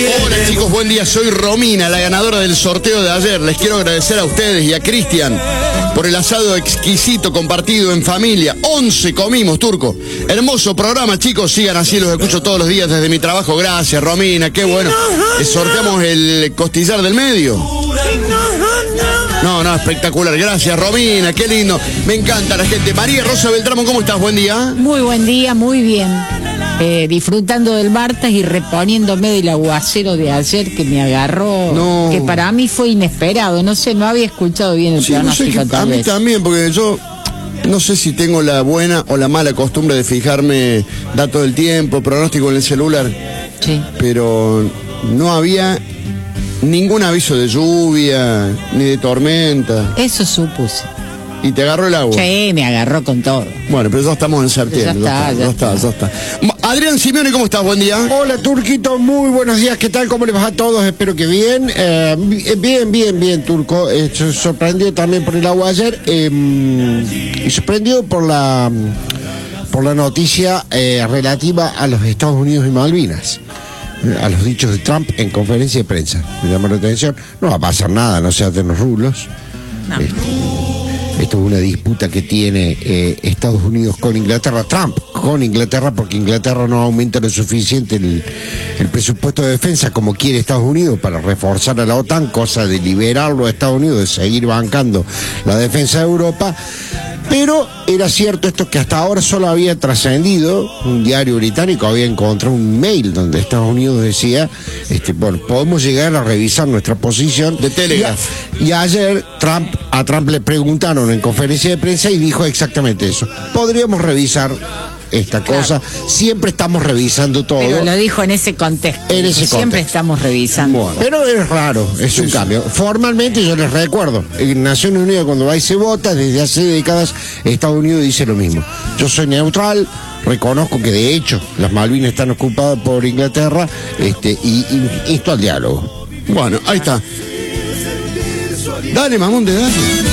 Hola chicos, buen día, soy Romina, la ganadora del sorteo de ayer. Les quiero agradecer a ustedes y a Cristian por el asado exquisito compartido en familia. 11 comimos, Turco. Hermoso programa, chicos, sigan así, los escucho todos los días desde mi trabajo. Gracias, Romina, qué bueno. Sorteamos el costillar del medio. No, espectacular. Gracias, Romina, qué lindo. Me encanta la gente. María Rosa Beltramo, ¿cómo estás? Buen día. Muy buen día, muy bien. Disfrutando del martes y reponiéndome del aguacero de ayer que me agarró, que para mí fue inesperado. No sé, no había escuchado bien el pronóstico. No sé, a mí también, porque yo no sé si tengo la buena o la mala costumbre de fijarme datos del tiempo, pronóstico en el celular. Sí. Pero no había ningún aviso de lluvia, ni de tormenta. Eso supuse. ¿Y te agarró el agua? Sí, me agarró con todo. Bueno, pero ya estamos en septiembre. Ya está. Adrián Simeone, ¿cómo estás? Buen día. Hola, Turquito, muy buenos días. ¿Qué tal? ¿Cómo les va a todos? Espero que bien. Bien, Turco. Sorprendido también por el agua ayer. Y sorprendido por la noticia relativa a los Estados Unidos y Malvinas. A los dichos de Trump en conferencia de prensa. Me llama la atención. No va a pasar nada, no se hacen los rulos. No. Esto es una disputa que tiene Estados Unidos con Inglaterra, Trump con Inglaterra, porque Inglaterra no aumenta lo suficiente el presupuesto de defensa como quiere Estados Unidos para reforzar a la OTAN, cosa de liberarlo a Estados Unidos, de seguir bancando la defensa de Europa. Pero era cierto esto que hasta ahora solo había trascendido, un diario británico había encontrado un mail donde Estados Unidos decía, bueno, podemos llegar a revisar nuestra posición de Telegraph. Y ayer a Trump le preguntaron en conferencia de prensa y dijo exactamente eso. Podríamos revisar esta cosa, siempre estamos revisando todo. Pero lo dijo en ese contexto. Siempre estamos revisando. Bueno, pero es raro, es un cambio. Formalmente yo les recuerdo, en Naciones Unidas cuando va y se vota, desde hace décadas, Estados Unidos dice lo mismo. Yo soy neutral, reconozco que de hecho las Malvinas están ocupadas por Inglaterra, y insto al diálogo. Bueno, ahí está. Dale, Mamonde, dale.